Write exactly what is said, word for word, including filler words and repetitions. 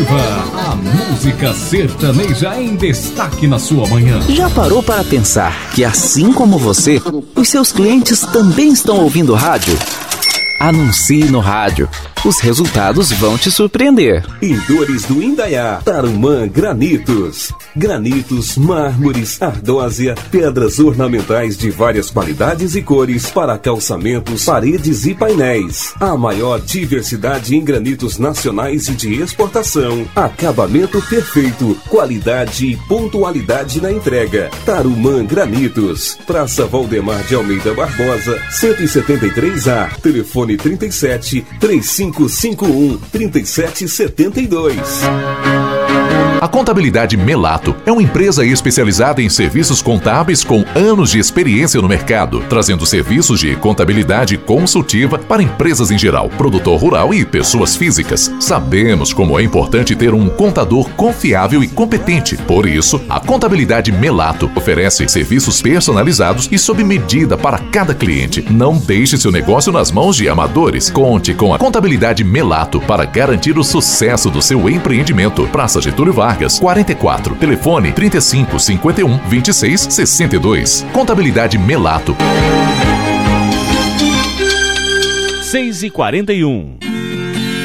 Ativa, a música sertaneja em destaque na sua manhã. Já parou para pensar que, assim como você, os seus clientes também estão ouvindo rádio? Anuncie no rádio. Os resultados vão te surpreender. Em Dores do Indaiá, Tarumã Granitos. Granitos, mármores, ardósia, pedras ornamentais de várias qualidades e cores para calçamentos, paredes e painéis. A maior diversidade em granitos nacionais e de exportação. Acabamento perfeito, qualidade e pontualidade na entrega. Tarumã Granitos. Praça Valdemar de Almeida Barbosa, cento e setenta e três A. Telefone trinta e sete, trinta e cinco cinquenta e um, trinta e sete setenta e dois. A Contabilidade Melato é uma empresa especializada em serviços contábeis com anos de experiência no mercado, trazendo serviços de contabilidade consultiva para empresas em geral, produtor rural e pessoas físicas. Sabemos como é importante ter um contador confiável e competente. Por isso, a Contabilidade Melato oferece serviços personalizados e sob medida para cada cliente. Não deixe seu negócio nas mãos de amadores. Conte com a Contabilidade Melato para garantir o sucesso do seu empreendimento. Praça Getúlio Vargas, quarenta e quatro. Telefone trinta e cinco, cinquenta e um, vinte e seis, sessenta e dois. Contabilidade Melato. seis e quarenta e um.